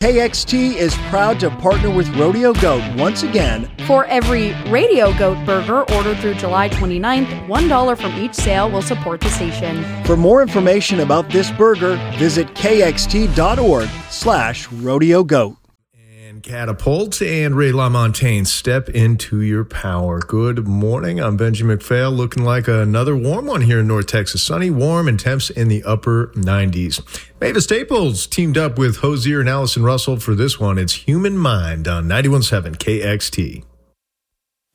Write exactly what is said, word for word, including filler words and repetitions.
K X T is proud to partner with Rodeo Goat once again. For every Radio Goat burger ordered through July twenty-ninth, one dollar from each sale will support the station. For more information about this burger, visit kxt.org slash Rodeo Goat. And Catapult and Ray LaMontagne, step into your power. Good morning. I'm Benji McPhail, looking like another warm one here in North Texas. Sunny, warm, and temps in the upper nineties. Mavis Staples teamed up with Hosier and Allison Russell for this one. It's Human Mind on ninety-one point seven K X T.